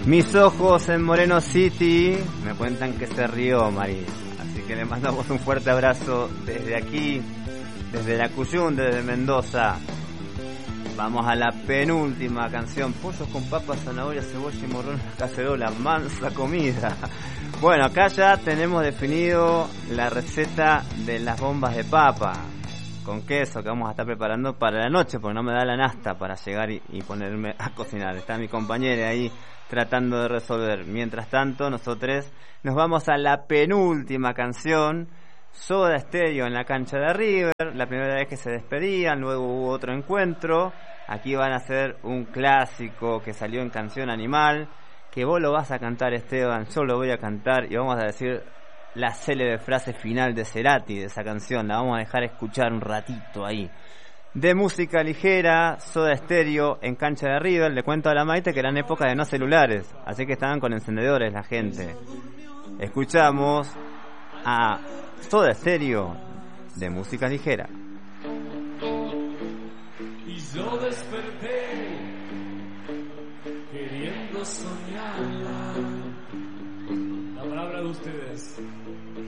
Mis ojos en Moreno City me cuentan que se rió Maris, así que le mandamos un fuerte abrazo desde aquí, desde la Cuyún, desde Mendoza. Vamos a la penúltima canción, pollos con papas, zanahoria, cebolla y morrón en la cacerola, mansa comida. Bueno, acá ya tenemos definido la receta de las bombas de papa con queso que vamos a estar preparando para la noche, porque no me da la nasta para llegar y ponerme a cocinar. Está mi compañera ahí tratando de resolver. Mientras tanto, nosotros nos vamos a la penúltima canción, Soda Stereo en la cancha de River, la primera vez que se despedían, luego hubo otro encuentro. Aquí van a hacer un clásico que salió en Canción Animal, que vos lo vas a cantar, Esteban, yo lo voy a cantar y vamos a decir la célebre frase final de Cerati de esa canción. La vamos a dejar escuchar un ratito ahí. De música ligera, Soda Stereo en cancha de River. Le cuento a la Maite que eran épocas de no celulares, así que estaban con encendedores la gente. Escuchamos a Soda Stereo de música ligera. Y yo desperté queriendo soñarla. La palabra de ustedes.